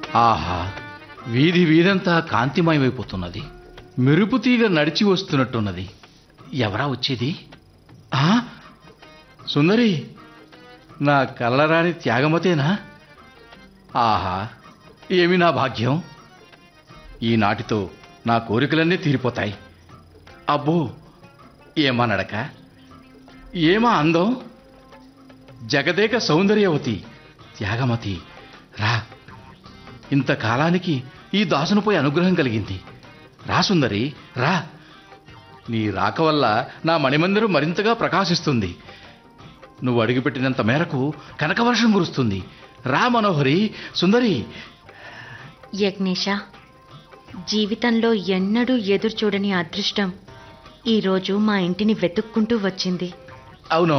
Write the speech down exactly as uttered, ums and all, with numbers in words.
ఆహా, వీధి వీధంతా కాంతిమయమైపోతున్నది. మెరుపు తీగ నడిచి వస్తున్నట్టున్నది. ఎవరా వచ్చేది? ఆ సుందరి, నా కలరాని త్యాగమతేనా? ఆహా, ఏమి నా భాగ్యం! ఈనాటితో నా కోరికలన్నీ తీరిపోతాయి. అబ్బో, ఏమా నడక, ఏమా అందం! జగదేక సౌందర్యవతి త్యాగమతి, రా. ఇంతకాలానికి ఈ దాసునిపై అనుగ్రహం కలిగింది. రా సుందరి, రా. నీ రాక వల్ల నా మణిమందిరం మరింతగా ప్రకాశిస్తుంది. నువ్వు అడుగుపెట్టినంత మేరకు కనకవర్షం కురుస్తుంది. రా మనోహరి, సుందరి. యజ్ఞేశ, జీవితంలో ఎన్నడూ ఎదురు చూడని అదృష్టం ఈరోజు మా ఇంటిని వెతుక్కుంటూ వచ్చింది. అవును.